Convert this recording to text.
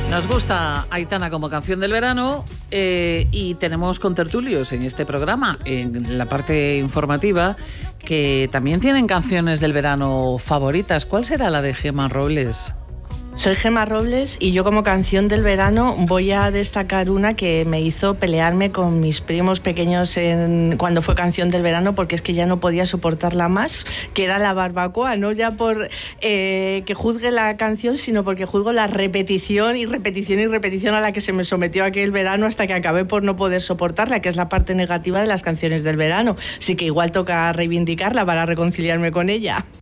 Nos gusta Aitana como canción del verano y tenemos contertulios en este programa, en la parte informativa, que también tienen canciones del verano favoritas. ¿Cuál será la de Gemma Robles? Soy Gemma Robles y yo como canción del verano voy a destacar una que me hizo pelearme con mis primos pequeños cuando fue canción del verano, porque es que ya no podía soportarla más, que era La Barbacoa, no ya por que juzgue la canción, sino porque juzgo la repetición y repetición y repetición a la que se me sometió aquel verano hasta que acabé por no poder soportarla, que es la parte negativa de las canciones del verano. Así que igual toca reivindicarla para reconciliarme con ella.